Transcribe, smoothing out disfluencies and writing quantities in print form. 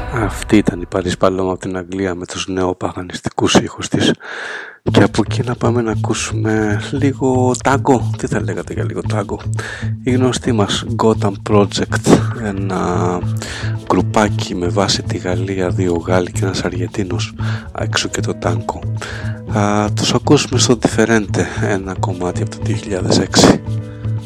Αυτή ήταν η Paris Paloma από την Αγγλία με τους νεοπαγανιστικούς ήχους της. Και από εκεί να πάμε να ακούσουμε λίγο τάγκο. Τι θα λέγατε για λίγο τάγκο? Η γνωστή μας Gotham Project, ένα γκρουπάκι με βάση τη Γαλλία, δύο Γάλλοι και ένας Αργεντίνος, έξω και το τάγκο. Τους ακούσουμε στο Differente, ένα κομμάτι από το 2006.